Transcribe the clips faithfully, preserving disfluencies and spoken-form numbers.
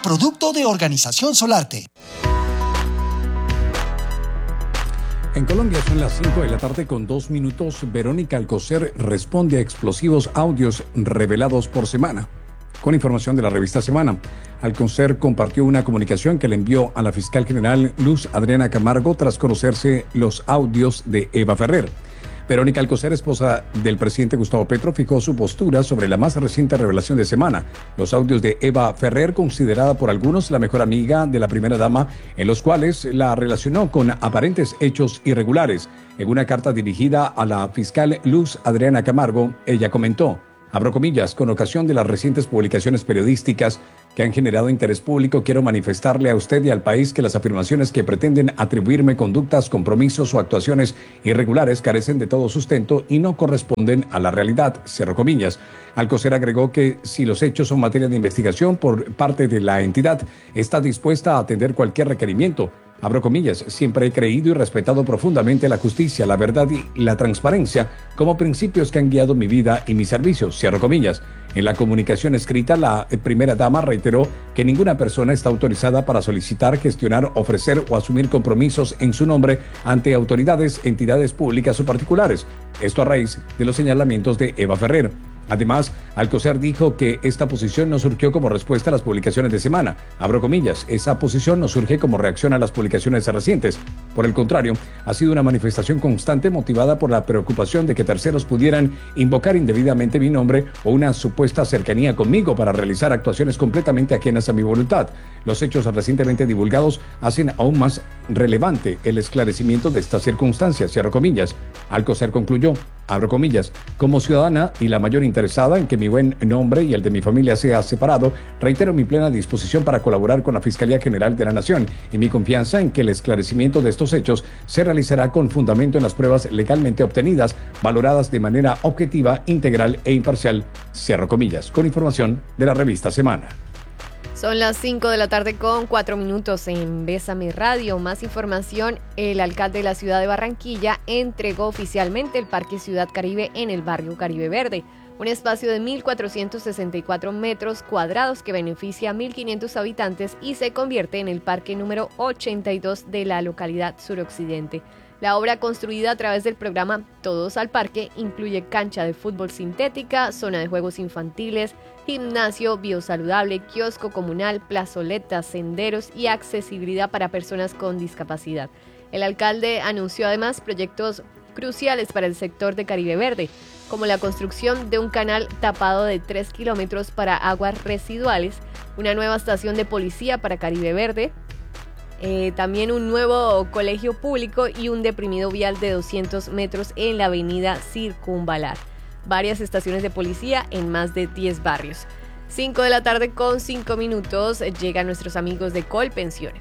producto de Organización Solarte. En Colombia son las cinco de la tarde con dos minutos. Verónica Alcocer responde a explosivos audios revelados por Semana. Con información de la revista Semana, Alcocer compartió una comunicación que le envió a la fiscal general Luz Adriana Camargo tras conocerse los audios de Eva Ferrer. Verónica Alcocer, esposa del presidente Gustavo Petro, fijó su postura sobre la más reciente revelación de Semana, los audios de Eva Ferrer, considerada por algunos la mejor amiga de la primera dama, en los cuales la relacionó con aparentes hechos irregulares. En una carta dirigida a la fiscal Luz Adriana Camargo, ella comentó, abro comillas, con ocasión de las recientes publicaciones periodísticas que han generado interés público, quiero manifestarle a usted y al país que las afirmaciones que pretenden atribuirme conductas, compromisos o actuaciones irregulares carecen de todo sustento y no corresponden a la realidad, cierro comillas. Alcocer agregó que si los hechos son materia de investigación por parte de la entidad, está dispuesta a atender cualquier requerimiento. Abro comillas, siempre he creído y respetado profundamente la justicia, la verdad y la transparencia como principios que han guiado mi vida y mis servicios, cierro comillas. En la comunicación escrita, la primera dama reiteró que ninguna persona está autorizada para solicitar, gestionar, ofrecer o asumir compromisos en su nombre ante autoridades, entidades públicas o particulares. Esto a raíz de los señalamientos de Eva Ferrer. Además, Alcocer dijo que esta posición no surgió como respuesta a las publicaciones de Semana. Abro comillas, esa posición no surge como reacción a las publicaciones recientes. Por el contrario, ha sido una manifestación constante motivada por la preocupación de que terceros pudieran invocar indebidamente mi nombre o una supuesta cercanía conmigo para realizar actuaciones completamente ajenas a mi voluntad. Los hechos recientemente divulgados hacen aún más relevante el esclarecimiento de estas circunstancias, cierro comillas. Alcocer concluyó, abro comillas, como ciudadana y la mayor interesada en que mi buen nombre y el de mi familia sea separado, reitero mi plena disposición para colaborar con la Fiscalía General de la Nación y mi confianza en que el esclarecimiento de estos hechos se realizará con fundamento en las pruebas legalmente obtenidas, valoradas de manera objetiva, integral e imparcial, cierro comillas, con información de la revista Semana. Son las cinco de la tarde con cuatro minutos en Bésame Radio. Más información, el alcalde de la ciudad de Barranquilla entregó oficialmente el Parque Ciudad Caribe en el barrio Caribe Verde, un espacio de mil cuatrocientos sesenta y cuatro metros cuadrados que beneficia a mil quinientos habitantes y se convierte en el parque número ochenta y dos de la localidad suroccidente. La obra, construida a través del programa Todos al Parque, incluye cancha de fútbol sintética, zona de juegos infantiles, gimnasio biosaludable, kiosco comunal, plazoletas, senderos y accesibilidad para personas con discapacidad. El alcalde anunció además proyectos cruciales para el sector de Caribe Verde, como la construcción de un canal tapado de tres kilómetros para aguas residuales, una nueva estación de policía para Caribe Verde, Eh, también un nuevo colegio público y un deprimido vial de doscientos metros en la avenida Circunvalar. Varias estaciones de policía en más de diez barrios. cinco de la tarde con cinco minutos llegan nuestros amigos de Colpensiones.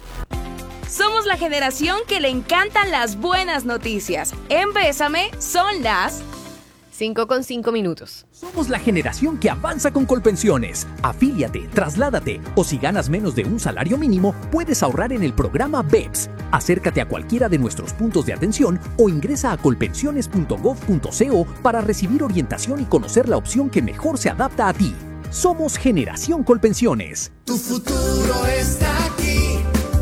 Somos la generación que le encantan las buenas noticias. En Bésame son las cinco con cinco minutos. Somos la generación que avanza con Colpensiones. Afíliate, trasládate o si ganas menos de un salario mínimo, puedes ahorrar en el programa B E P S. Acércate a cualquiera de nuestros puntos de atención o ingresa a colpensiones punto gov punto co para recibir orientación y conocer la opción que mejor se adapta a ti. Somos Generación Colpensiones. Tu futuro está aquí.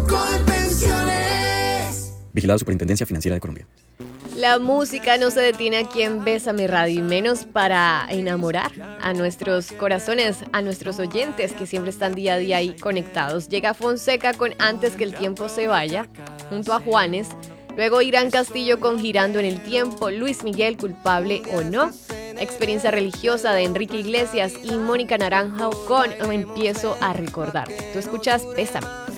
Colpensiones. Vigilado Superintendencia Financiera de Colombia. La música no se detiene aquí en Bésame Radio, y menos para enamorar a nuestros corazones, a nuestros oyentes que siempre están día a día ahí conectados. Llega Fonseca con Antes que el tiempo se vaya, junto a Juanes. Luego Irán Castillo con Girando en el tiempo, Luis Miguel, Culpable o no. Experiencia religiosa de Enrique Iglesias y Mónica Naranjo con Empiezo a recordarte. Tú escuchas Bésame.